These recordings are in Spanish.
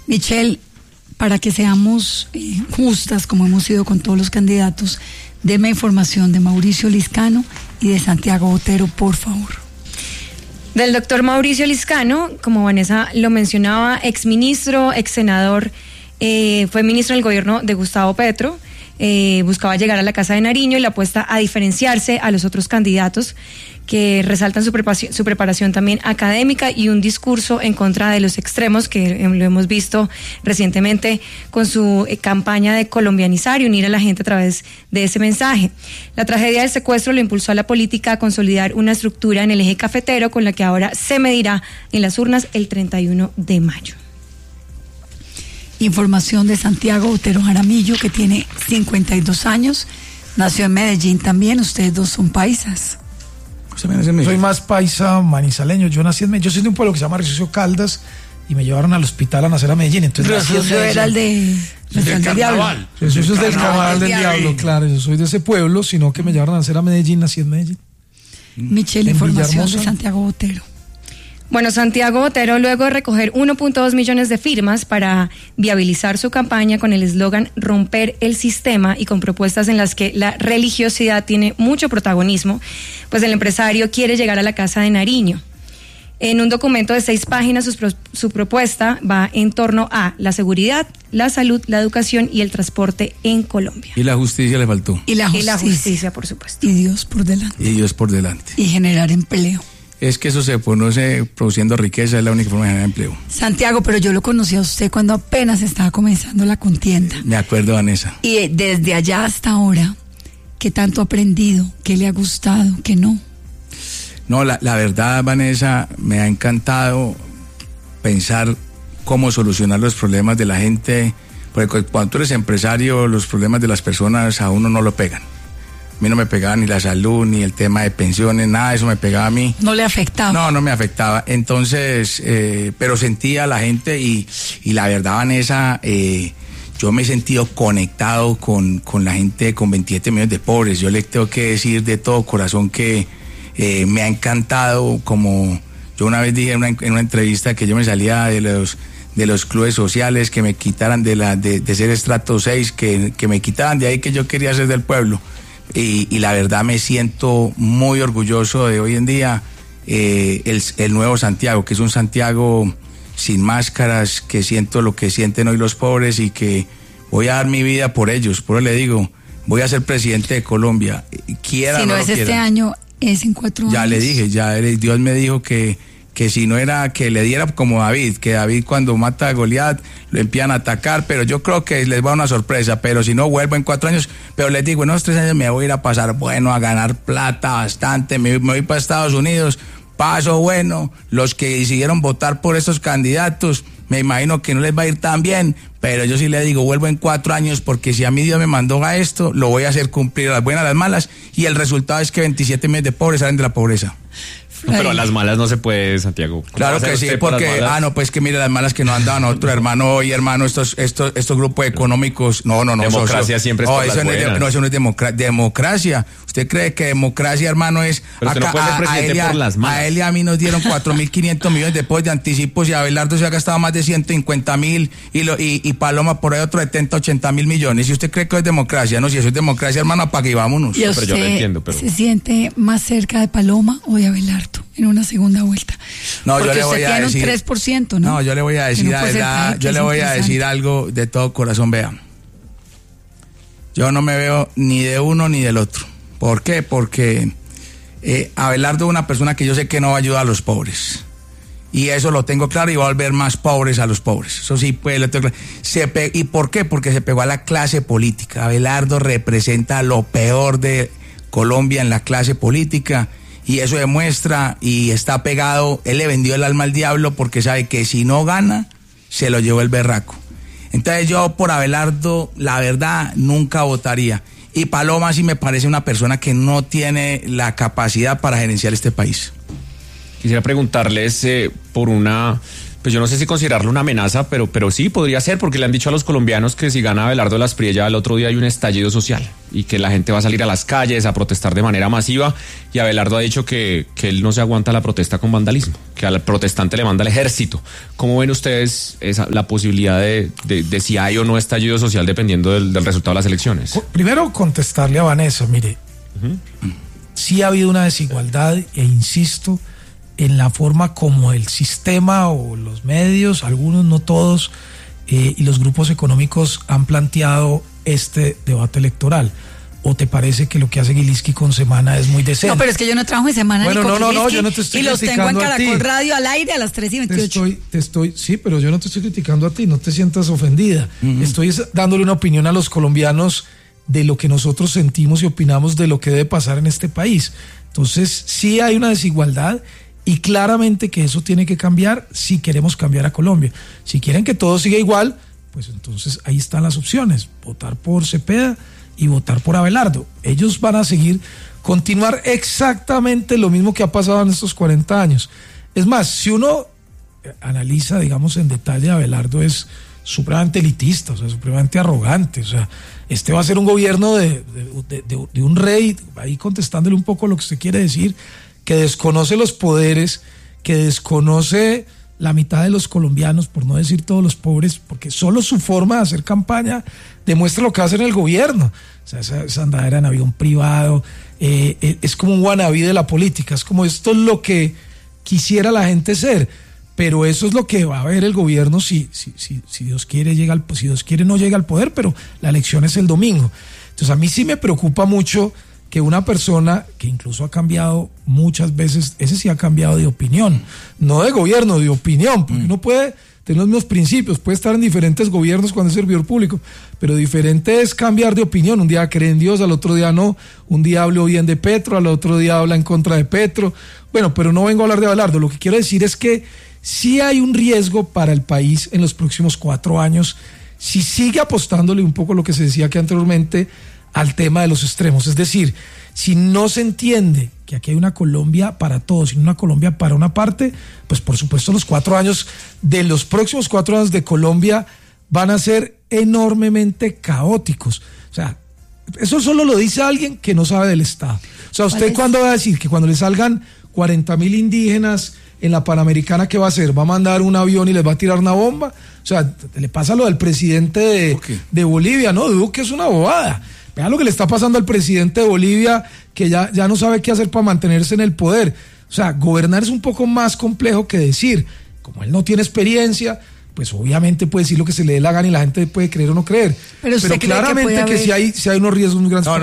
Michelle, para que seamos justas, como hemos sido con todos los candidatos, deme información de Mauricio Liscano y de Santiago Botero, por favor. Del doctor Mauricio Liscano, como Vanessa lo mencionaba, exministro, exsenador, fue ministro del gobierno de Gustavo Petro, buscaba llegar a la Casa de Nariño y la apuesta a diferenciarse a los otros candidatos que resaltan su preparación también académica y un discurso en contra de los extremos, que lo hemos visto recientemente con su campaña de colombianizar y unir a la gente a través de ese mensaje. La tragedia del secuestro lo impulsó a la política a consolidar una estructura en el eje cafetero con la que ahora se medirá en las urnas el 31 de mayo. Información de Santiago Botero Jaramillo, que tiene 52 años, nació en Medellín también. Ustedes dos son paisas. Soy más paisa manizaleño. Yo nací en Medellín. Yo soy de un pueblo que se llama Risucio Caldas y me llevaron al hospital a nacer a Medellín. Entonces Risucio era el de del carnaval. Risucio es del carnaval del diablo, claro. Yo soy de ese pueblo, sino que me llevaron a nacer a Medellín, nací en Medellín. Michelle, información de Santiago Botero. Bueno, Santiago Botero, luego de recoger 1.2 millones de firmas para viabilizar su campaña con el eslogan Romper el Sistema y con propuestas en las que la religiosidad tiene mucho protagonismo, pues el empresario quiere llegar a la Casa de Nariño. En un documento de 6 páginas, su propuesta va en torno a la seguridad, la salud, la educación y el transporte en Colombia. Y la justicia le faltó. Y la justicia, por supuesto. Y Dios por delante. Y Dios por delante. Y generar empleo. Es que eso se conoce produciendo riqueza, es la única forma de generar empleo. Santiago, pero yo lo conocí a usted cuando apenas estaba comenzando la contienda. Me acuerdo, Vanessa. Y desde allá hasta ahora, ¿qué tanto ha aprendido? ¿Qué le ha gustado? ¿Qué no? No, la verdad, Vanessa, me ha encantado pensar cómo solucionar los problemas de la gente, porque cuando tú eres empresario, los problemas de las personas a uno no lo pegan. A mí no me pegaba ni la salud, ni el tema de pensiones, nada de eso me pegaba a mí. ¿No le afectaba? No me afectaba. Entonces, pero sentía a la gente y la verdad, Vanessa, yo me he sentido conectado con la gente, con 27 millones de pobres. Yo le tengo que decir de todo corazón que me ha encantado, como yo una vez dije en una entrevista, que yo me salía de los clubes sociales, que me quitaran de ser estrato 6, que me quitaran de ahí, que yo quería ser del pueblo. Y la verdad me siento muy orgulloso de hoy en día el nuevo Santiago, que es un Santiago sin máscaras, que siento lo que sienten hoy los pobres y que voy a dar mi vida por ellos. Por eso le digo, voy a ser presidente de Colombia, quiera si no es este año, es en 4 años. Ya le dije, Dios me dijo que si no era que le diera como David, que David cuando mata a Goliat lo empiezan a atacar, pero yo creo que les va una sorpresa, pero si no vuelvo en 4 años, pero les digo, en unos 3 años me voy a ir a pasar bueno, a ganar plata bastante, me voy para Estados Unidos, paso bueno, los que decidieron votar por estos candidatos, me imagino que no les va a ir tan bien, pero yo sí le digo, vuelvo en 4 años, porque si a mí Dios me mandó a esto, lo voy a hacer cumplir a las buenas, a las malas, y el resultado es que 27 millones de pobres salen de la pobreza. No, pero a las malas no se puede, Santiago. Claro que sí, porque, pues que mire las malas que nos han dado a nosotros, hermano, estos grupos económicos, no. Democracia siempre es por las buenas. No, eso no es democracia. ¿Usted cree que democracia, hermano, es pero acá, no puede ser presidente por las malas? A él y a mí nos dieron 4.500 millones después de anticipos y a Abelardo se ha gastado más de 150.000 y Paloma por ahí otro 80 mil millones. ¿Y usted cree que es democracia? No, si eso es democracia, hermano, apague y vámonos. ¿Y usted pero yo lo entiendo, pero se siente más cerca de Paloma o de Abelardo en una segunda vuelta? No, porque yo le voy usted a tiene decir, un 3%, ¿no? No, yo le voy a decir, la verdad, yo le voy a decir algo de todo corazón, vea. Yo no me veo ni de uno ni del otro. ¿Por qué? Porque Abelardo es una persona que yo sé que no va a ayudar a los pobres. Y eso lo tengo claro, y va a volver más pobres a los pobres. Eso sí, pues lo tengo claro. ¿Y por qué? Porque se pegó a la clase política. Abelardo representa lo peor de Colombia en la clase política. Y eso demuestra, y está pegado, él le vendió el alma al diablo porque sabe que si no gana, se lo llevó el berraco. Entonces yo por Abelardo, la verdad, nunca votaría. Y Paloma sí me parece una persona que no tiene la capacidad para gerenciar este país. Quisiera preguntarles por pues yo no sé si considerarlo una amenaza, pero sí podría ser, porque le han dicho a los colombianos que si gana Abelardo Lasprilla, al otro día hay un estallido social y que la gente va a salir a las calles a protestar de manera masiva, y Abelardo ha dicho que él no se aguanta la protesta con vandalismo, que al protestante le manda el ejército. ¿Cómo ven ustedes la posibilidad de si hay o no estallido social dependiendo del resultado de las elecciones? Primero, contestarle a Vanessa, mire, sí ha habido una desigualdad, e insisto, en la forma como el sistema o los medios, algunos, no todos, y los grupos económicos han planteado este debate electoral. ¿O te parece que lo que hace Gilinski con Semana es muy decente? No, pero es que yo no trabajo en Semana. Bueno, no, yo no te estoy criticando a ti. Y los tengo en Caracol Radio al aire a las 3:28. Sí, pero yo no te estoy criticando a ti, no te sientas ofendida. Estoy dándole una opinión a los colombianos de lo que nosotros sentimos y opinamos de lo que debe pasar en este país. Entonces, sí hay una desigualdad, y claramente que eso tiene que cambiar si queremos cambiar a Colombia. Si quieren que todo siga igual, pues entonces ahí están las opciones: votar por Cepeda y votar por Abelardo. Ellos van a continuar exactamente lo mismo que ha pasado en estos 40 años. Es más, si uno analiza, digamos, en detalle, Abelardo es supremamente elitista, o sea, supremamente arrogante. O sea, este va a ser un gobierno de un rey, ahí contestándole un poco lo que usted quiere decir, que desconoce los poderes, que desconoce la mitad de los colombianos, por no decir todos los pobres, porque solo su forma de hacer campaña demuestra lo que hace en el gobierno. O sea, esa andadera en avión privado, es como un wannabe de la política, es como esto es lo que quisiera la gente ser, pero eso es lo que va a ver el gobierno si Dios quiere si Dios quiere no llega al poder, pero la elección es el domingo. Entonces a mí sí me preocupa mucho que una persona que incluso ha cambiado muchas veces, ese sí ha cambiado de opinión, no de gobierno, de opinión, porque uno puede tener los mismos principios, puede estar en diferentes gobiernos cuando es servidor público, pero diferente es cambiar de opinión. Un día cree en Dios, al otro día no, un día habla bien de Petro, al otro día habla en contra de Petro. Bueno, pero no vengo a hablar de Abelardo, lo que quiero decir es que sí hay un riesgo para el país en los próximos 4 años, si sigue apostándole un poco lo que se decía que anteriormente al tema de los extremos. Es decir, si no se entiende que aquí hay una Colombia para todos y una Colombia para una parte, pues por supuesto los próximos 4 años de Colombia van a ser enormemente caóticos. O sea, eso solo lo dice alguien que no sabe del Estado. O sea, ¿usted cuándo va a decir que cuando le salgan 40,000 indígenas en la Panamericana, qué va a hacer? ¿Va a mandar un avión y les va a tirar una bomba? O sea, le pasa lo del presidente de Bolivia, ¿no? Duque es una bobada. Vean lo que le está pasando al presidente de Bolivia, que ya no sabe qué hacer para mantenerse en el poder. O sea, gobernar es un poco más complejo que decir. Como él no tiene experiencia, pues obviamente puede decir lo que se le dé la gana y la gente puede creer o no creer. Pero claramente que sí hay unos riesgos muy grandes.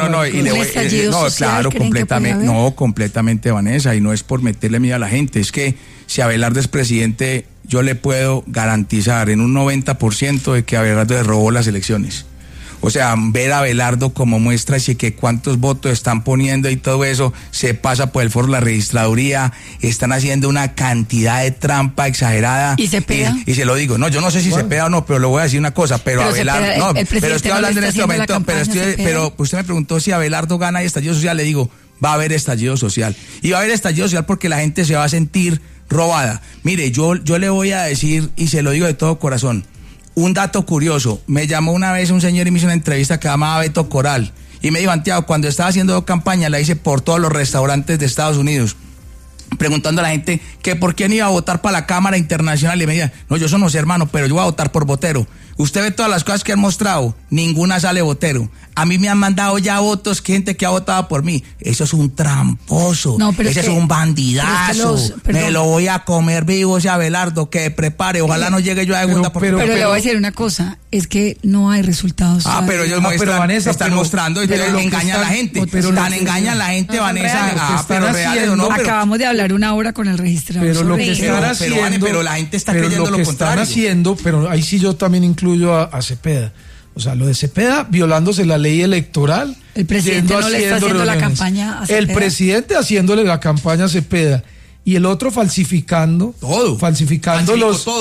Completamente, Vanessa, y no es por meterle miedo a la gente, es que si Abelardo es presidente, yo le puedo garantizar en un 90% de que Abelardo le robó las elecciones. O sea, ver a Abelardo como muestra y que cuántos votos están poniendo y todo eso, se pasa por el foro de la registraduría, están haciendo una cantidad de trampa exagerada. ¿Y Cepeda? Y se lo digo, no, yo no sé si Cepeda o no, pero le voy a decir una cosa, pero Abelardo, Cepeda, no, pero estoy hablando en este momento, pero usted me preguntó si Abelardo gana y estallido social, le digo, va a haber estallido social. Y va a haber estallido social porque la gente se va a sentir robada. Mire, yo le voy a decir, y se lo digo de todo corazón, un dato curioso: me llamó una vez un señor y me hizo una entrevista que llamaba Beto Coral y me dijo, Santiago, cuando estaba haciendo campaña la hice por todos los restaurantes de Estados Unidos, preguntando a la gente que por quién iba a votar para la Cámara Internacional, y me decía, no, yo no sé, hermano, pero yo voy a votar por Botero. Usted ve todas las cosas que han mostrado, ninguna sale Botero. A mí me han mandado ya votos, gente que ha votado por mí. Eso es un tramposo, ese es un bandidazo. Me lo voy a comer vivo ese Abelardo, que prepare, ojalá no llegue yo a segunda. Pero le voy a decir una cosa, es que no hay resultados. Pero ellos están mostrando y engañan a la gente. Engañan a la gente, Vanessa. Pero reales o no. Acabamos de hablar una hora con el registrador. Pero lo que están haciendo, pero la gente está creyendo lo contrario. Pero ahí sí yo también incluyo a Cepeda. O sea, lo de Cepeda violándose la ley electoral. El presidente no le está haciendo la campaña a Cepeda. El presidente haciéndole la campaña a Cepeda. Y el otro falsificando todo. Falsificando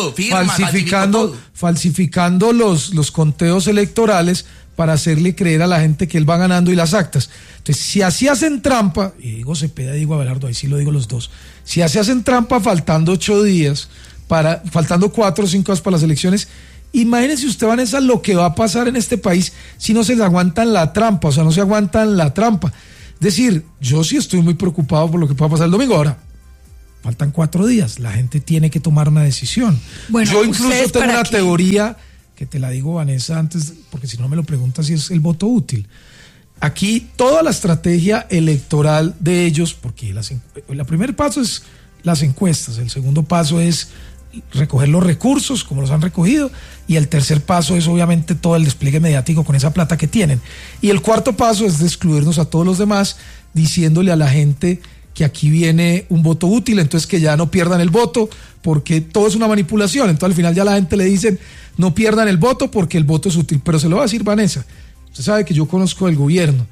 los conteos electorales para hacerle creer a la gente que él va ganando y las actas. Entonces, si así hacen trampa, y digo Cepeda, digo Abelardo, ahí sí lo digo los dos, si así hacen trampa faltando 8 días faltando 4 o 5 horas para las elecciones. Imagínese usted, Vanessa, lo que va a pasar en este país si no se le aguantan la trampa, o sea, no se aguantan la trampa. Es decir, yo sí estoy muy preocupado por lo que pueda pasar el domingo. Ahora, faltan 4 días, la gente tiene que tomar una decisión. Bueno, yo incluso tengo una teoría, que te la digo, Vanessa, antes, porque si no me lo preguntas, si es el voto útil. Aquí toda la estrategia electoral de ellos, porque el primer paso es las encuestas, el segundo paso es recoger los recursos como los han recogido, y el tercer paso es obviamente todo el despliegue mediático con esa plata que tienen, y el cuarto paso es de excluirnos a todos los demás, diciéndole a la gente que aquí viene un voto útil, entonces que ya no pierdan el voto porque todo es una manipulación. Entonces al final ya a la gente le dicen no pierdan el voto porque el voto es útil. Pero se lo va a decir Vanessa, usted sabe que yo conozco el gobierno,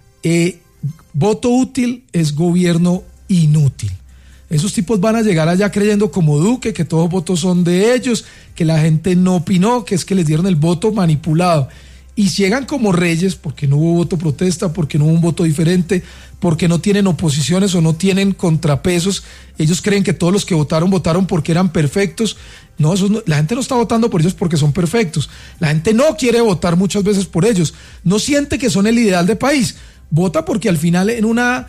voto útil es gobierno inútil. Esos tipos van a llegar allá creyendo como Duque que todos los votos son de ellos, que la gente no opinó, que es que les dieron el voto manipulado. Y llegan como reyes porque no hubo voto protesta, porque no hubo un voto diferente, porque no tienen oposiciones o no tienen contrapesos. Ellos creen que todos los que votaron porque eran perfectos. No, la gente no está votando por ellos porque son perfectos. La gente no quiere votar muchas veces por ellos. No siente que son el ideal de país. Vota porque al final en una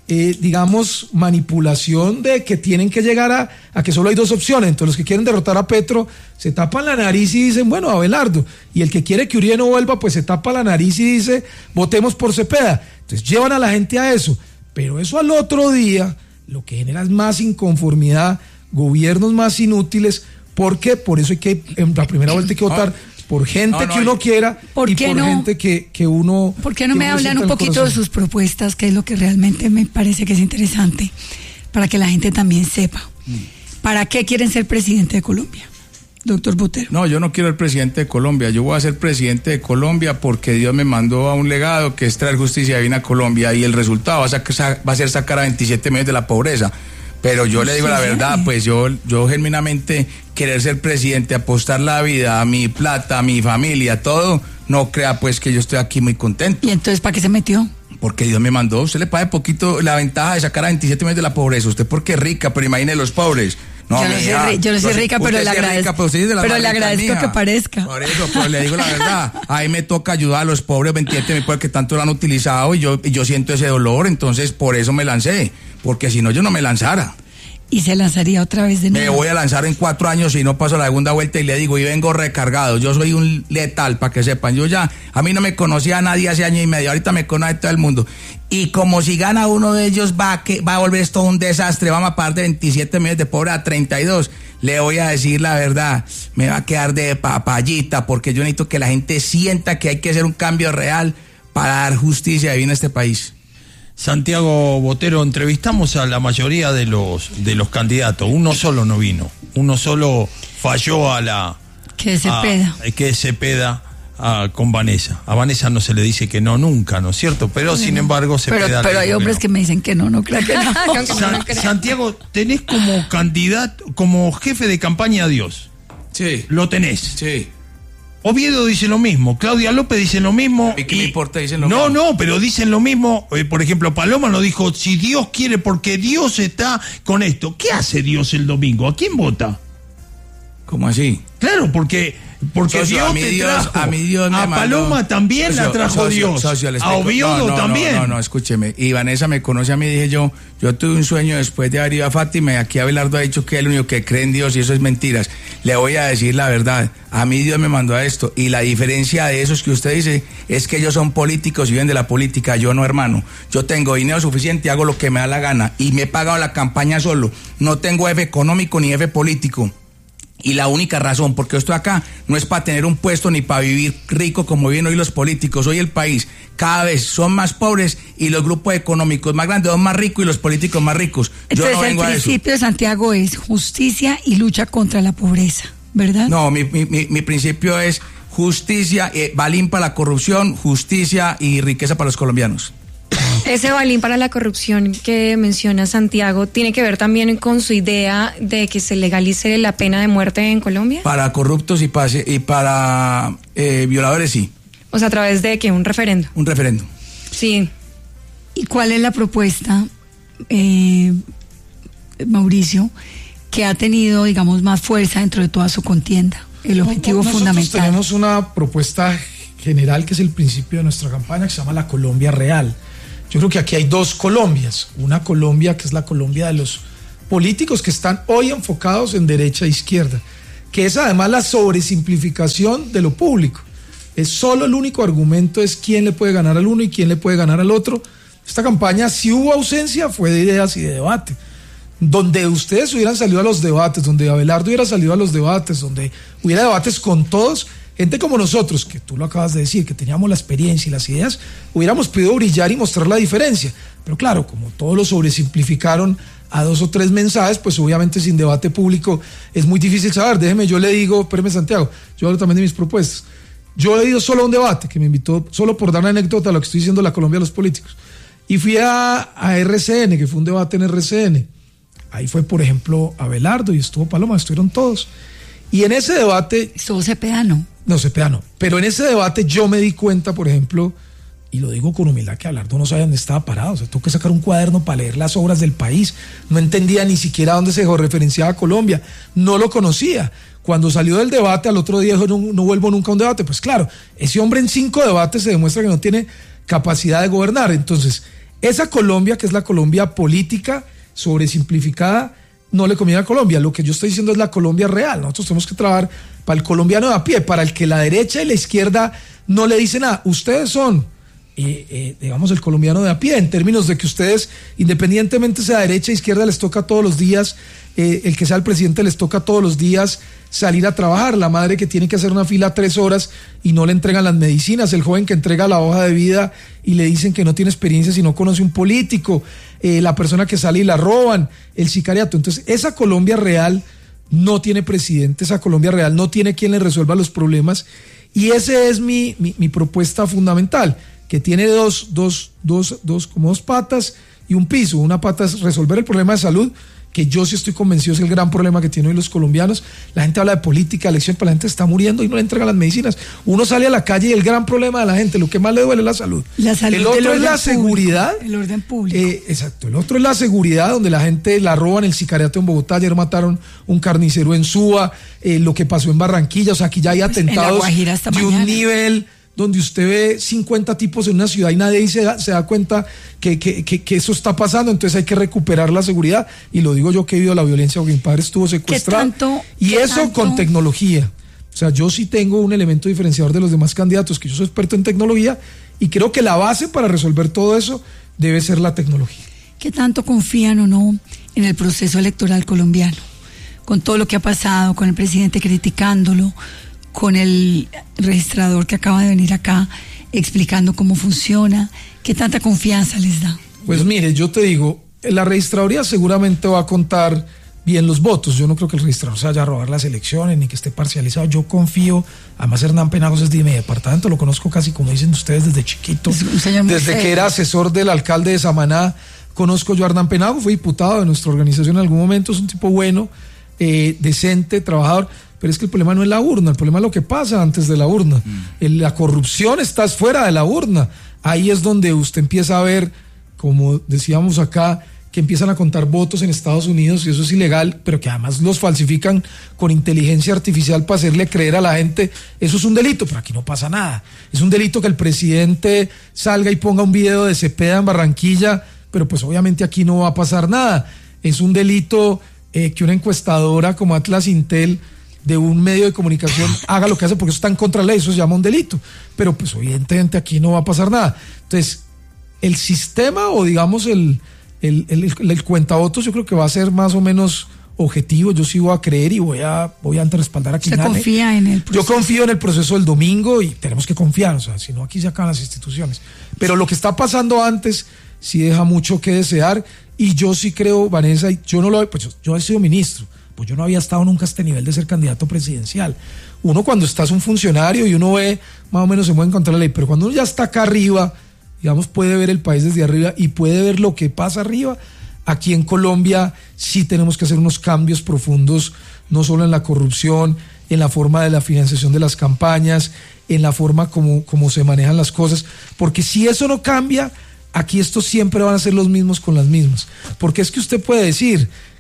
digamos, manipulación de que tienen que llegar a que solo hay 2 opciones. Entonces los que quieren derrotar a Petro se tapan la nariz y dicen, bueno, Abelardo, y el que quiere que Uribe no vuelva, pues se tapa la nariz y dice, votemos por Cepeda. Entonces llevan a la gente a eso, pero eso al otro día lo que genera es más inconformidad, gobiernos más inútiles. ¿Por qué? Por eso hay que, en la primera vuelta hay que votar por gente que uno quiera y por gente que uno... ¿Por qué no me hablan un poquito de sus propuestas, que es lo que realmente me parece que es interesante, para que la gente también sepa? ¿Para qué quieren ser presidente de Colombia, doctor Botero? No, yo no quiero ser presidente de Colombia, yo voy a ser presidente de Colombia porque Dios me mandó a un legado que es traer justicia divina a Colombia, y el resultado va a ser sacar a 27 millones de la pobreza. Pero yo le digo la verdad, pues yo genuinamente querer ser presidente, apostar la vida, a mi plata, a mi familia, todo, no crea pues que yo estoy aquí muy contento. ¿Y entonces para qué se metió? Porque Dios me mandó. Usted le paga poquito la ventaja de sacar a 27 millones de la pobreza. Usted porque es rica, pero imagine los pobres. No, yo no soy rica, pero le agradezco. Pero le agradezco que parezca. Por eso, pero le digo la verdad. A mí me toca ayudar a los pobres 27 mil porque tanto lo han utilizado, y yo siento ese dolor, entonces por eso me lancé. Porque si no, yo no me lanzara. ¿Y se lanzaría otra vez de nuevo? Me voy a lanzar en 4 años si no paso la segunda vuelta, y le digo, y vengo recargado. Yo soy un letal, para que sepan. A mí no me conocía nadie hace año y medio, ahorita me conoce todo el mundo. Y como si gana uno de ellos, va a volver esto un desastre. Vamos a pagar de 27 millones de pobres a 32. Le voy a decir la verdad, me va a quedar de papayita, porque yo necesito que la gente sienta que hay que hacer un cambio real para dar justicia divina a este país. Santiago Botero, entrevistamos a la mayoría de los candidatos. Uno solo no vino, uno solo falló a la... Que Cepeda. Que Cepeda con Vanessa. A Vanessa no se le dice que no nunca, ¿no es cierto? Pero sin embargo Cepeda... Pero hay hombres que me dicen que no, claro que no. Santiago, tenés como candidato, como jefe de campaña a Dios. Sí. Lo tenés. Sí. Oviedo dice lo mismo, Claudia López dice lo mismo. ¿Y qué me importa? Dicen lo mismo. No, pero dicen lo mismo. Por ejemplo, Paloma nos dijo, si Dios quiere, porque Dios está con esto. ¿Qué hace Dios el domingo? ¿A quién vota? ¿Cómo así? Claro, porque socio, Dios te trajo. A mi Dios me mandó. Paloma también socio, la trajo Dios. Socio, a Oviedo también. No, escúcheme. Y Vanessa me conoce a mí, dije yo tuve un sueño después de haber ido a Fátima, y aquí Abelardo ha dicho que es el único que cree en Dios, y eso es mentiras. Le voy a decir la verdad. A mí Dios me mandó a esto, y la diferencia de esos que usted dice es que ellos son políticos y viven de la política. Yo no, hermano. Yo tengo dinero suficiente, hago lo que me da la gana, y me he pagado la campaña solo. No tengo jefe económico ni jefe político. Y la única razón por qué estoy acá no es para tener un puesto ni para vivir rico como viven hoy los políticos. Hoy el país cada vez son más pobres y los grupos económicos más grandes son más ricos y los políticos más ricos. Yo entonces, no vengo a eso. El principio de Santiago es justicia y lucha contra la pobreza, ¿verdad? No, mi principio es justicia, balín para la corrupción, justicia y riqueza para los colombianos. Ese balín para la corrupción que menciona Santiago, ¿tiene que ver también con su idea de que se legalice la pena de muerte en Colombia? Para corruptos y para violadores, sí. O sea, ¿a través de qué? ¿Un referendo? Un referendo. Sí. ¿Y cuál es la propuesta, Mauricio, que ha tenido, digamos, más fuerza dentro de toda su contienda, el objetivo fundamental. Nosotros tenemos una propuesta general que es el principio de nuestra campaña, que se llama la Colombia Real. Yo creo que aquí hay dos Colombias, una Colombia que es la Colombia de los políticos que están hoy enfocados en derecha e izquierda, que es además la sobresimplificación de lo público. Es solo el único argumento es quién le puede ganar al uno y quién le puede ganar al otro. Esta campaña, si hubo ausencia, fue de ideas y de debate. Donde ustedes hubieran salido a los debates, donde Abelardo hubiera salido a los debates, donde hubiera debates con todos, gente como nosotros, que tú lo acabas de decir, que teníamos la experiencia y las ideas, hubiéramos podido brillar y mostrar la diferencia. Pero claro, como todos lo sobresimplificaron a 2 o 3 mensajes, pues obviamente sin debate público es muy difícil saber. Déjeme, yo le digo, espérame Santiago, yo hablo también de mis propuestas. Yo he ido solo a un debate que me invitó, solo por dar una anécdota a lo que estoy diciendo la Colombia de los políticos. Y fui a RCN, que fue un debate en RCN. Ahí fue, por ejemplo, Abelardo y estuvo Paloma, estuvieron todos. Y en ese debate... Estuvo Cepeda, ¿no? No, Cepeda no. Pero en ese debate yo me di cuenta, por ejemplo, y lo digo con humildad, que Abelardo no sabía dónde estaba parado. O sea, tuvo que sacar un cuaderno para leer las obras del país. No entendía ni siquiera dónde se referenciaba Colombia. No lo conocía. Cuando salió del debate, al otro día dijo, no vuelvo nunca a un debate. Pues claro, ese hombre en 5 debates se demuestra que no tiene capacidad de gobernar. Entonces, esa Colombia, que es la Colombia política, sobresimplificada, no le conviene a Colombia. Lo que yo estoy diciendo es la Colombia real. Nosotros tenemos que trabajar para el colombiano de a pie, para el que la derecha y la izquierda no le dicen nada. Ustedes son, digamos, el colombiano de a pie, en términos de que ustedes, independientemente sea derecha e izquierda, les toca todos los días, el que sea el presidente les toca todos los días salir a trabajar. La madre que tiene que hacer una fila 3 horas y no le entregan las medicinas, el joven que entrega la hoja de vida y le dicen que no tiene experiencia si no conoce un político, la persona que sale y la roban, el sicariato. Entonces, esa Colombia real no tiene presidente, esa Colombia real no tiene quien le resuelva los problemas, y esa es mi propuesta fundamental, que tiene como dos patas y un piso. Una pata es resolver el problema de salud, que yo sí estoy convencido es el gran problema que tienen hoy los colombianos. La gente habla de política, elección, pero la gente está muriendo y no le entregan las medicinas. Uno sale a la calle y el gran problema de la gente, lo que más le duele es la salud. La salud, el otro es la seguridad. El orden público. Exacto. El otro es la seguridad, donde la gente la roban, el sicariato en Bogotá. Ayer mataron un carnicero en Suba, lo que pasó en Barranquilla. O sea, aquí ya hay atentados de un nivel donde usted ve 50 tipos en una ciudad y nadie se da cuenta que eso está pasando. Entonces hay que recuperar la seguridad, y lo digo yo que he vivido la violencia porque mi padre estuvo secuestrado, y eso con tecnología. O sea, yo sí tengo un elemento diferenciador de los demás candidatos, que yo soy experto en tecnología, y creo que la base para resolver todo eso debe ser la tecnología. ¿Qué tanto confían o no en el proceso electoral colombiano? Con todo lo que ha pasado, con el presidente criticándolo, con el registrador que acaba de venir acá explicando cómo funciona, ¿qué tanta confianza les da? Pues mire, yo te digo, la registraduría seguramente va a contar bien los votos. Yo no creo que el registrador se vaya a robar las elecciones ni que esté parcializado. Yo confío, además Hernán Penagos es de mi departamento, lo conozco casi, como dicen ustedes, desde chiquito, desde que era asesor del alcalde de Samaná. Conozco yo a Hernán Penagos, fue diputado de nuestra organización en algún momento, es un tipo bueno, decente, trabajador. Pero es que el problema no es la urna, el problema es lo que pasa antes de la urna. La corrupción está fuera de la urna. Ahí es donde usted empieza a ver, como decíamos acá, que empiezan a contar votos en Estados Unidos, y eso es ilegal, pero que además los falsifican con inteligencia artificial para hacerle creer a la gente. Eso es un delito, pero aquí no pasa nada. Es un delito que el presidente salga y ponga un video de Cepeda en Barranquilla, pero pues obviamente aquí no va a pasar nada. Es un delito que una encuestadora como Atlas Intel de un medio de comunicación haga lo que hace, porque eso está en contra de la ley, eso se llama un delito, pero pues evidentemente aquí no va a pasar nada. Entonces, el sistema, o digamos el cuentavotos, yo creo que va a ser más o menos objetivo. Yo sí voy a creer y voy a respaldar a quien gane. Confía en el proceso. Yo confío en el proceso del domingo, y tenemos que confiar, o sea, si no aquí se acaban las instituciones. Pero lo que está pasando antes sí deja mucho que desear, y yo sí creo, Vanessa, yo he sido ministro, pues yo no había estado nunca a este nivel de ser candidato presidencial. Uno, cuando estás un funcionario y uno ve, más o menos se mueve en contra de la ley, pero cuando uno ya está acá arriba, digamos, puede ver el país desde arriba y puede ver lo que pasa arriba. Aquí en Colombia sí tenemos que hacer unos cambios profundos, no solo en la corrupción, en la forma de la financiación de las campañas, en la forma como se manejan las cosas, porque si eso no cambia, aquí estos siempre van a ser los mismos con las mismas. Porque es que usted puede decir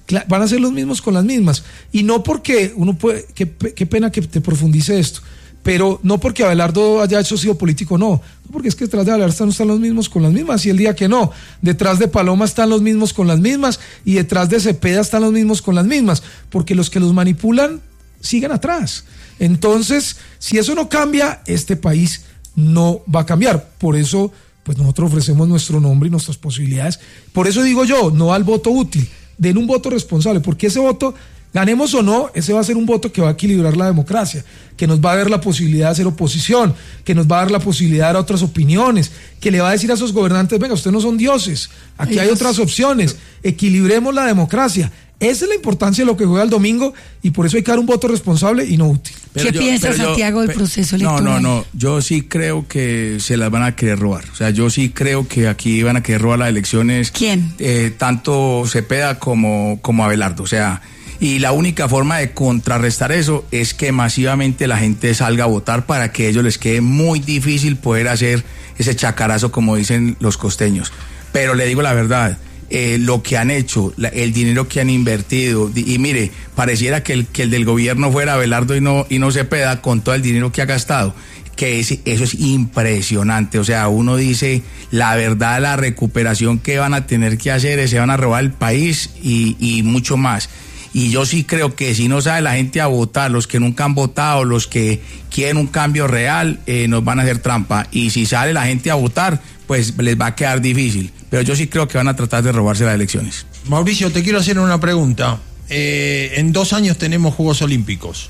van a ser los mismos con las mismas. Y no porque uno puede, qué pena que te profundice esto, pero no porque Abelardo haya hecho sido político, no, porque es que detrás de Abelardo están los mismos con las mismas, y el día que no, detrás de Paloma están los mismos con las mismas, y detrás de Cepeda están los mismos con las mismas, porque los que los manipulan siguen atrás. Entonces, si eso no cambia, este país no va a cambiar. Por eso, pues nosotros ofrecemos nuestro nombre y nuestras posibilidades. Por eso digo yo, no al voto útil, den un voto responsable, porque ese voto, ganemos o no, ese va a ser un voto que va a equilibrar la democracia, que nos va a dar la posibilidad de hacer oposición, que nos va a dar la posibilidad de dar otras opiniones, que le va a decir a esos gobernantes, venga, ustedes no son dioses, aquí hay otras opciones, equilibremos la democracia. Esa es la importancia de lo que juega el domingo, y por eso hay que dar un voto responsable y no útil. ¿Qué piensa Santiago del proceso electoral? No, yo sí creo que se las van a querer robar. O sea, yo sí creo que aquí van a querer robar las elecciones. ¿Quién? Tanto Cepeda como Abelardo. O sea, y la única forma de contrarrestar eso es que masivamente la gente salga a votar, para que a ellos les quede muy difícil poder hacer ese chacarazo, como dicen los costeños. Pero le digo la verdad, lo que han hecho, el dinero que han invertido, y mire, pareciera que el del gobierno fuera Abelardo y no Cepeda, con todo el dinero que ha gastado, que eso es impresionante. O sea, uno dice, la verdad, la recuperación que van a tener que hacer, se van a robar el país y mucho más. Y yo sí creo que si no sale la gente a votar, los que nunca han votado, los que quieren un cambio real, nos van a hacer trampa. Y si sale la gente a votar, pues les va a quedar difícil. Pero yo sí creo que van a tratar de robarse las elecciones. Mauricio, te quiero hacer una pregunta. En 2 años tenemos Juegos Olímpicos.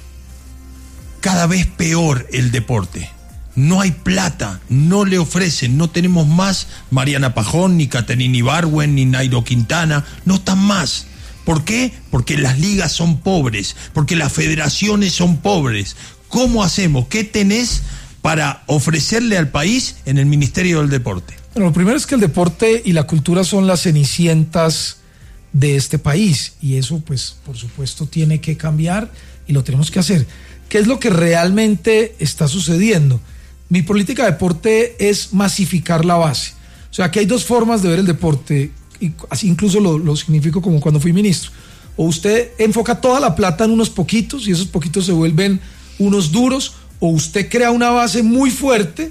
Cada vez peor el deporte. No hay plata, no le ofrecen, no tenemos más Mariana Pajón, ni Caterina Ibargüen, ni Nairo Quintana, no están más. ¿Por qué? Porque las ligas son pobres, porque las federaciones son pobres. ¿Cómo hacemos? ¿Qué tenés para ofrecerle al país en el Ministerio del Deporte? Bueno, lo primero es que el deporte y la cultura son las cenicientas de este país, y eso, pues, por supuesto, tiene que cambiar y lo tenemos que hacer. ¿Qué es lo que realmente está sucediendo? Mi política de deporte es masificar la base. O sea, que hay 2 formas de ver el deporte, y así incluso lo significo como cuando fui ministro. O usted enfoca toda la plata en unos poquitos, y esos poquitos se vuelven unos duros, o usted crea una base muy fuerte.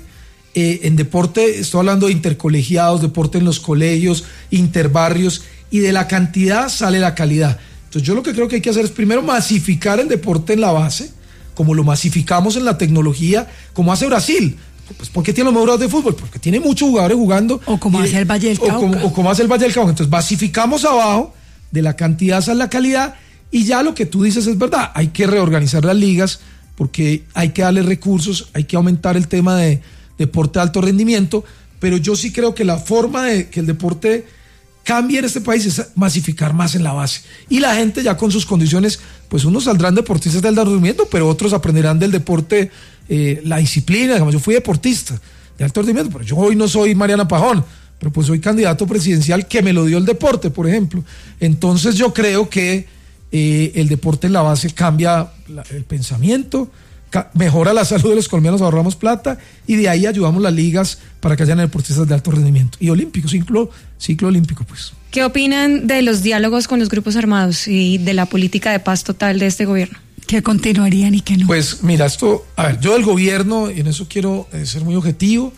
En deporte estoy hablando de intercolegiados, deporte en los colegios, interbarrios, y de la cantidad sale la calidad. Entonces yo lo que creo que hay que hacer es primero masificar el deporte en la base, como lo masificamos en la tecnología, como hace Brasil. Pues ¿por qué tiene los mejores de fútbol? Porque tiene muchos jugadores jugando. O como hace el Valle del Cauca. O como hace el Valle del Cauca. Entonces masificamos abajo, de la cantidad sale la calidad, y ya lo que tú dices es verdad. Hay que reorganizar las ligas, porque hay que darle recursos, hay que aumentar el tema de deporte de alto rendimiento, pero yo sí creo que la forma de que el deporte cambie en este país es masificar más en la base. Y la gente ya con sus condiciones, pues unos saldrán deportistas del alto rendimiento, pero otros aprenderán del deporte, la disciplina. Digamos, yo fui deportista de alto rendimiento, pero yo hoy no soy Mariana Pajón, pero pues soy candidato presidencial que me lo dio el deporte, por ejemplo. Entonces yo creo que el deporte en la base cambia el pensamiento, mejora la salud de los colombianos, ahorramos plata, y de ahí ayudamos las ligas para que hayan deportistas de alto rendimiento. Y olímpicos, ciclo olímpico, pues. ¿Qué opinan de los diálogos con los grupos armados y de la política de paz total de este gobierno? ¿Qué continuarían y qué no? Pues mira, yo del gobierno, y en eso quiero ser muy objetivo,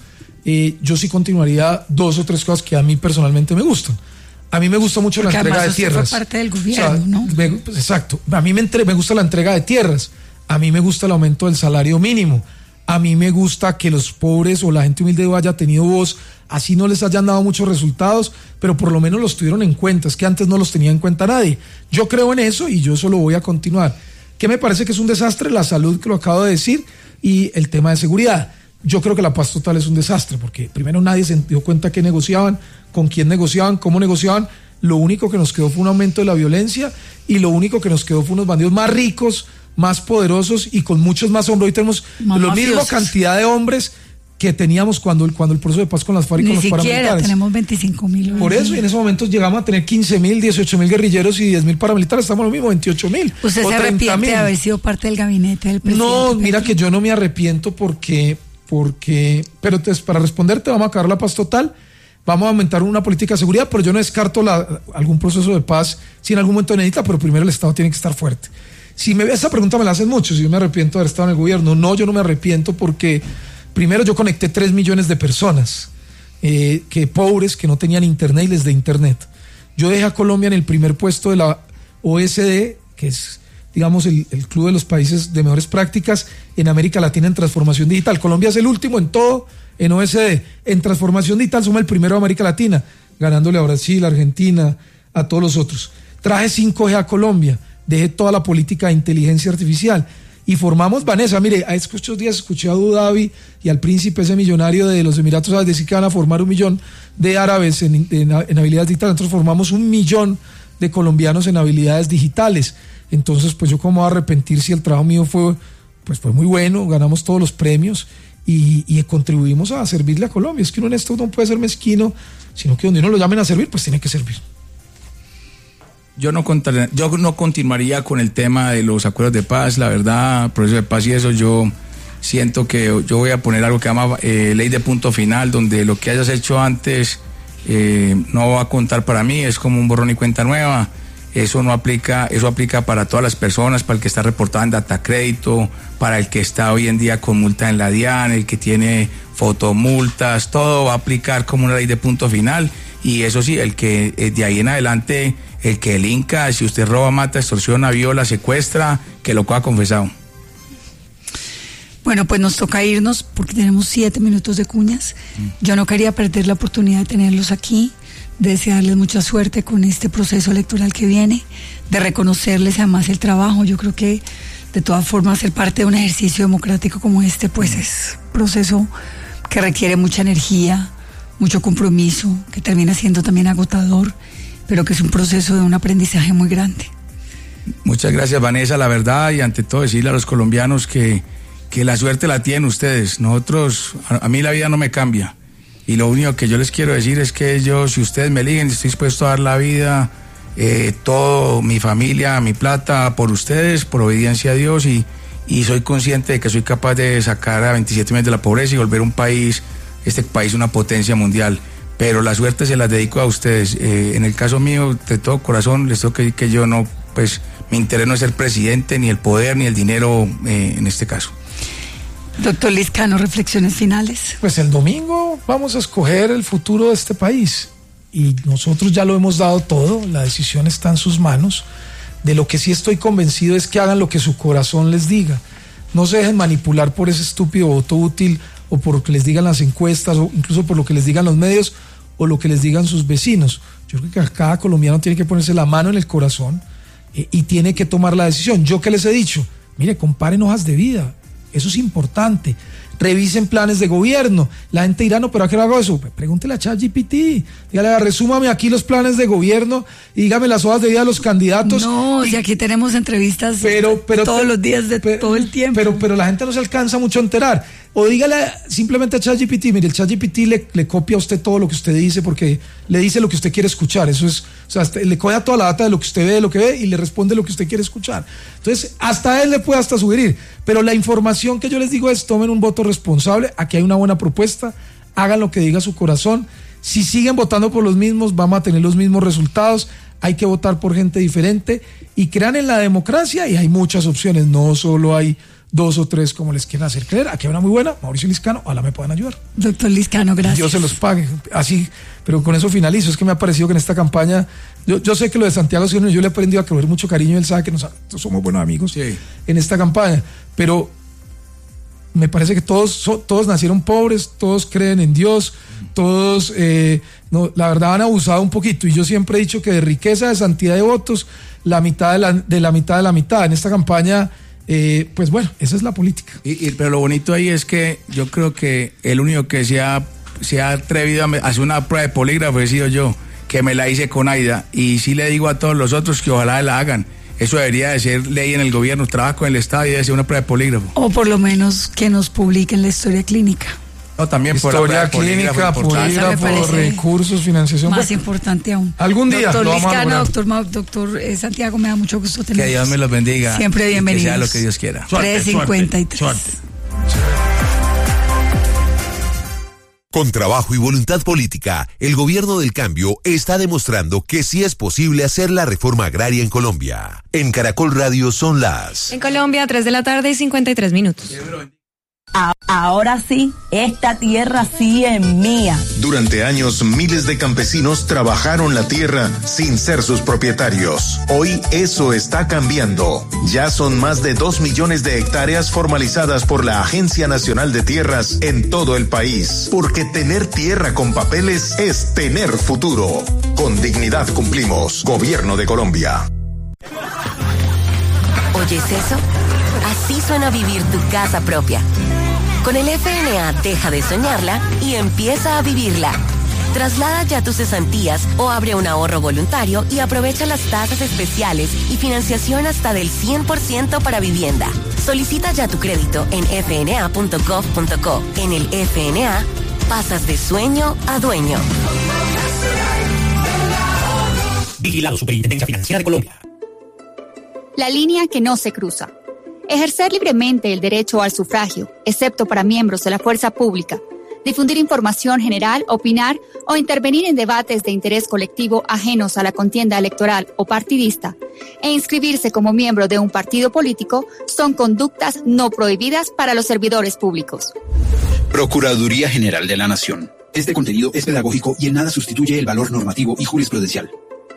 yo sí continuaría 2 o 3 cosas que a mí personalmente me gustan. A mí me gusta mucho la entrega de tierras. Fue parte del gobierno, ¿no? Pues, exacto. A mí me gusta la entrega de tierras. A mí me gusta el aumento del salario mínimo. A mí me gusta que los pobres o la gente humilde haya tenido voz, así no les hayan dado muchos resultados, pero por lo menos los tuvieron en cuenta. Es que antes no los tenía en cuenta nadie. Yo creo en eso y yo eso lo voy a continuar. ¿Qué me parece que es un desastre? La salud, que lo acabo de decir, y el tema de seguridad. Yo creo que la paz total es un desastre, porque primero nadie se dio cuenta qué negociaban, con quién negociaban, cómo negociaban. Lo único que nos quedó fue un aumento de la violencia, y lo único que nos quedó fue unos bandidos más ricos, más poderosos y con muchos más hombres. Hoy tenemos la misma cantidad de hombres que teníamos cuando el proceso de paz con las FARC y con los paramilitares. Ni siquiera tenemos 25.000. Por eso, y en ese momento llegamos a tener 15.000, 18.000 guerrilleros y 10.000 paramilitares. Estamos lo mismo, 28.000. ¿Usted se arrepiente de haber sido parte del gabinete del presidente? No, mira que yo no me arrepiento porque pero para responderte, vamos a acabar la paz total. vamos a aumentar una política de seguridad, pero yo no descarto algún proceso de paz si en algún momento necesita, pero primero el Estado tiene que estar fuerte. Esa pregunta me la hacen mucho, si yo me arrepiento de haber estado en el gobierno. No, yo no me arrepiento porque primero yo conecté 3 millones de personas pobres, que no tenían internet y les di internet. Yo dejé a Colombia en el primer puesto de la OSD, que es, digamos, el club de los países de mejores prácticas en América Latina en transformación digital. Colombia es el último en todo, en OSD. En transformación digital somos el primero de América Latina, ganándole a Brasil, a Argentina, a todos los otros. Traje 5G a Colombia, dejé toda la política de inteligencia artificial y formamos Vanessa. Mire, estos días escuché a Abu Dhabi y al príncipe ese millonario de los Emiratos Árabes decir que van a formar 1 millón de árabes en habilidades digitales. Nosotros formamos 1 millón de colombianos en habilidades digitales. Entonces, pues yo cómo voy a arrepentir si el trabajo mío fue muy bueno, ganamos todos los premios y contribuimos a servirle a Colombia. Es que uno en esto no puede ser mezquino, sino que donde uno lo llamen a servir, pues tiene que servir. Yo no continuaría con el tema de los acuerdos de paz, la verdad, proceso de paz y eso. Yo siento que yo voy a poner algo que se llama ley de punto final, donde lo que hayas hecho antes no va a contar para mí, es como un borrón y cuenta nueva. Eso aplica para todas las personas, para el que está reportado en Datacrédito, para el que está hoy en día con multa en la DIAN, el que tiene fotomultas, todo va a aplicar como una ley de punto final. Y eso sí, el que de ahí en adelante, el que delinca, si usted roba, mata, extorsiona, viola, secuestra, que lo coja confesado. Bueno, pues nos toca irnos porque tenemos 7 minutos de cuñas. Yo no quería perder la oportunidad de tenerlos aquí, de desearles mucha suerte con este proceso electoral que viene, de reconocerles además el trabajo. Yo creo que de todas formas ser parte de un ejercicio democrático como este, pues es un proceso que requiere mucha energía, mucho compromiso, que termina siendo también agotador, pero que es un proceso de un aprendizaje muy grande. Muchas gracias, Vanessa, la verdad, y ante todo decirle a los colombianos que la suerte la tienen ustedes. Nosotros, a mí la vida no me cambia, y lo único que yo les quiero decir es que yo, si ustedes me eligen, estoy dispuesto a dar la vida, todo, mi familia, mi plata, por ustedes, por obediencia a Dios, y soy consciente de que soy capaz de sacar a 27 millones de la pobreza y volver este país una potencia mundial. Pero la suerte se las dedico a ustedes. En el caso mío, de todo corazón, les tengo que decir que yo no, pues mi interés no es ser presidente, ni el poder, ni el dinero en este caso. Doctor Lizcano, reflexiones finales. Pues el domingo vamos a escoger el futuro de este país y nosotros ya lo hemos dado todo, la decisión está en sus manos. De lo que sí estoy convencido es que hagan lo que su corazón les diga. No se dejen manipular por ese estúpido voto útil o por lo que les digan las encuestas o incluso por lo que les digan los medios o lo que les digan sus vecinos. Yo creo que cada colombiano tiene que ponerse la mano en el corazón y tiene que tomar la decisión. Yo que les he dicho, mire, comparen hojas de vida. Eso es importante. Revisen planes de gobierno. La gente dirá, no, pero ¿a qué hago eso? Pregúntele a ChatGPT. Dígale, resúmame aquí los planes de gobierno y dígame las hojas de vida de los candidatos. No, si aquí tenemos entrevistas todos los días de todo el tiempo. Pero la gente no se alcanza mucho a enterar. O dígale simplemente a ChatGPT, mire, el ChatGPT le copia a usted todo lo que usted dice porque le dice lo que usted quiere escuchar. Eso es, o sea, le coge toda la data de lo que usted ve, de lo que ve y le responde lo que usted quiere escuchar. Entonces, hasta él le puede hasta sugerir. Pero la información que yo les digo es, tomen un voto responsable, aquí hay una buena propuesta, hagan lo que diga su corazón. Si siguen votando por los mismos, vamos a tener los mismos resultados. Hay que votar por gente diferente y crean en la democracia y hay muchas opciones, no solo hay 2 o 3 como les quieran hacer creer. Aquí hay una muy buena, Mauricio Lizcano, ojalá me puedan ayudar. Doctor Lizcano, gracias. Yo se los pague, así, pero con eso finalizo. Es que me ha parecido que en esta campaña, yo sé que lo de Santiago Siones, yo le he aprendido a coger mucho cariño, él sabe que nosotros somos buenos amigos en esta campaña, pero me parece que todos nacieron pobres, todos creen en Dios, todos, la verdad han abusado un poquito, y yo siempre he dicho que de riqueza, de santidad de votos, la mitad de la mitad de la mitad. En esta campaña, pues bueno, esa es la política. Pero lo bonito ahí es que yo creo que el único que se ha atrevido a hacer una prueba de polígrafo he sido yo, que me la hice con Aida, y sí le digo a todos los otros que ojalá la hagan. Eso debería de ser ley en el gobierno, trabajo en el Estado y debe ser una prueba de polígrafo. O por lo menos que nos publiquen la historia clínica. No, también por historia clínica, polígrafo, recursos, financiación. Más importante aún. Algún día doctor lo vamos Lizcano, a lograr. doctor Santiago, me da mucho gusto tenerlos. Que Dios me los bendiga. Siempre bienvenidos. Que sea lo que Dios quiera. 3:53. Suerte. Con trabajo y voluntad política, el gobierno del cambio está demostrando que sí es posible hacer la reforma agraria en Colombia. En Caracol Radio son las... En Colombia, 3:53 p.m. Ahora sí, esta tierra sí es mía. Durante años, miles de campesinos trabajaron la tierra sin ser sus propietarios. Hoy eso está cambiando. Ya son más de 2 millones de hectáreas formalizadas por la Agencia Nacional de Tierras en todo el país. Porque tener tierra con papeles es tener futuro. Con dignidad cumplimos. Gobierno de Colombia. ¿Oyes eso? Así suena vivir tu casa propia. Con el FNA deja de soñarla y empieza a vivirla. Traslada ya tus cesantías o abre un ahorro voluntario y aprovecha las tasas especiales y financiación hasta del 100% para vivienda. Solicita ya tu crédito en fna.gov.co. En el FNA, pasas de sueño a dueño. Vigilado Superintendencia Financiera de Colombia. La línea que no se cruza. Ejercer libremente el derecho al sufragio, excepto para miembros de la fuerza pública. Difundir información general, opinar o intervenir en debates de interés colectivo ajenos a la contienda electoral o partidista, e inscribirse como miembro de un partido político son conductas no prohibidas para los servidores públicos. Procuraduría General de la Nación. Este contenido es pedagógico y en nada sustituye el valor normativo y jurisprudencial.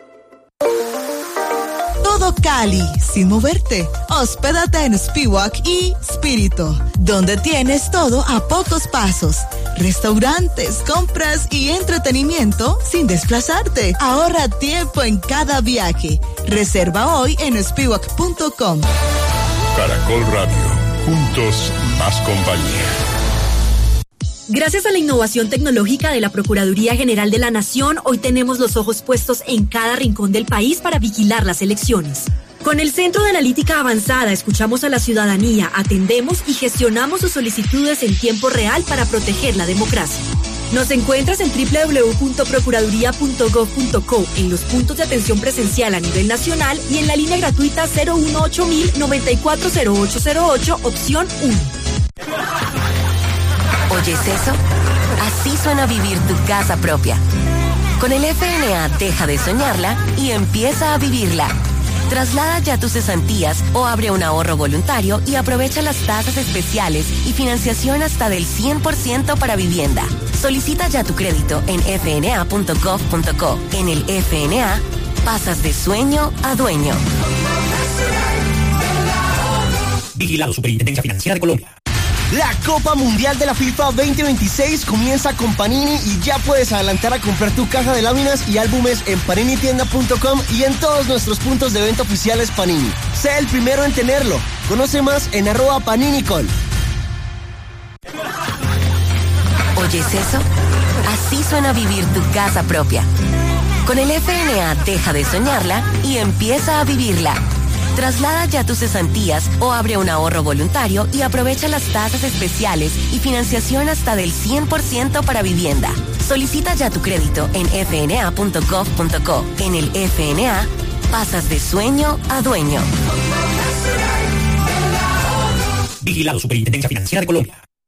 Todo Cali, sin moverte. Hospédate en Spiwak y Spirito, donde tienes todo a pocos pasos. Restaurantes, compras y entretenimiento sin desplazarte. Ahorra tiempo en cada viaje. Reserva hoy en spiwak.com. Caracol Radio, juntos más compañía. Gracias a la innovación tecnológica de la Procuraduría General de la Nación, hoy tenemos los ojos puestos en cada rincón del país para vigilar las elecciones. Con el Centro de Analítica Avanzada escuchamos a la ciudadanía, atendemos y gestionamos sus solicitudes en tiempo real para proteger la democracia. Nos encuentras en www.procuraduría.gov.co, en los puntos de atención presencial a nivel nacional y en la línea gratuita 018-094-0808, opción 1. ¿Oyes eso? Así suena vivir tu casa propia. Con el FNA deja de soñarla y empieza a vivirla. Traslada ya tus cesantías o abre un ahorro voluntario y aprovecha las tasas especiales y financiación hasta del 100% para vivienda. Solicita ya tu crédito en fna.gov.co. En el FNA, pasas de sueño a dueño. Vigilado Superintendencia Financiera de Colombia. La Copa Mundial de la FIFA 2026 comienza con Panini y ya puedes adelantar a comprar tu caja de láminas y álbumes en paninitienda.com y en todos nuestros puntos de venta oficiales Panini. Sé el primero en tenerlo. Conoce más en @paninicol. ¿Oyes eso? Así suena vivir tu casa propia. Con el FNA deja de soñarla y empieza a vivirla. Traslada ya tus cesantías o abre un ahorro voluntario y aprovecha las tasas especiales y financiación hasta del 100% para vivienda. Solicita ya tu crédito en fna.gov.co. En el FNA, pasas de sueño a dueño. Vigilado Superintendencia Financiera de Colombia.